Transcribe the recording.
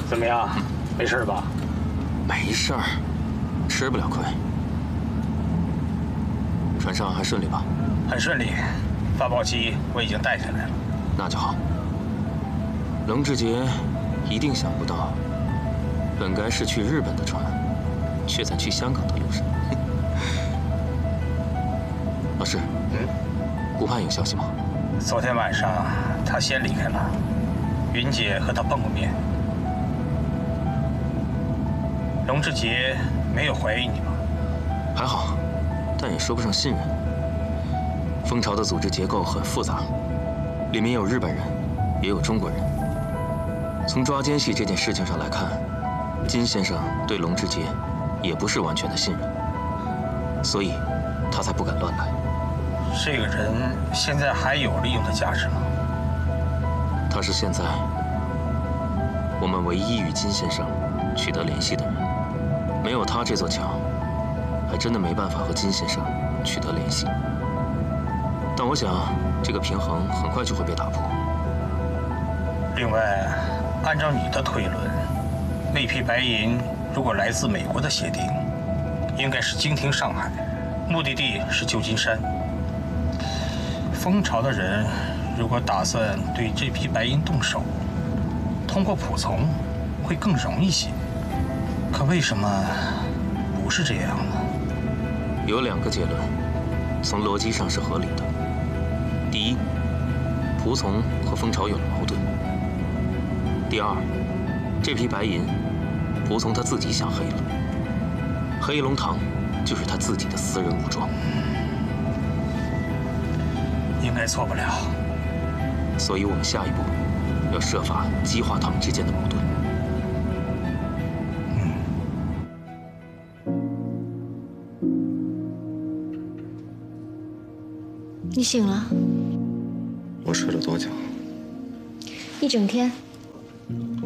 怎么样？没事吧？ 没事儿，吃不了亏。船上还顺利吧？ 很顺利，发报机我已经带下来了。 那就好。龙志杰一定想不到，本该是去日本的船，却在去香港的路上。老师，顾盼有消息吗？ 昨天晚上他先离开了，云姐和他碰过面。龙志杰没有怀疑你吗？ 还好，但也说不上信任。蜂巢的组织结构很复杂，里面有日本人，也有中国人。从抓奸细这件事情上来看，金先生对龙志杰也不是完全的信任，所以他才不敢乱来。 这个人现在还有利用的价值吗？ 他是现在我们唯一与金先生取得联系的人，没有他这座桥，还真的没办法和金先生取得联系。但我想，这个平衡很快就会被打破。 另外，按照你的推论，那批白银如果来自美国的协定，应该是经停上海，目的地是旧金山。蜂巢的人如果打算对这批白银动手，通过仆从会更容易些。可为什么不是这样呢？ 有2个结论，从逻辑上是合理的。第一，仆从和蜂巢有了矛盾。第二，这批白银，仆从他自己想黑了，黑龙堂就是他自己的私人武装， 应该错不了。 所以我们下一步要设法激化他们之间的矛盾。 你醒了？ 我睡了多久？ 一整天。